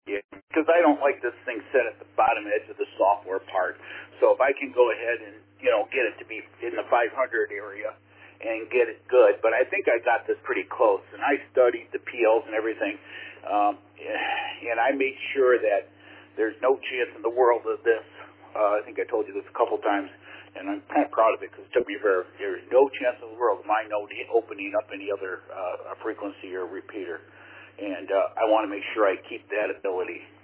Yeah, because I don't like this thing set at the bottom edge of the software part. So if I can go ahead and, get it to be in the 500 area and get it good, but I think I got this pretty close, and I studied the PLs and everything, and I made sure that there's no chance in the world of this. I think I told you this a couple times, and I'm kind of proud of it because it took me very. There's no chance in the world of my node opening up any other frequency or repeater. And I want to make sure I keep that ability.